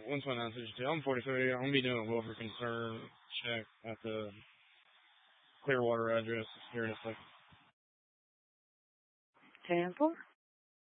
12962. I'm 43. I'm going to be doing a welfare concern check at the Clearwater address here in a second. 10-4.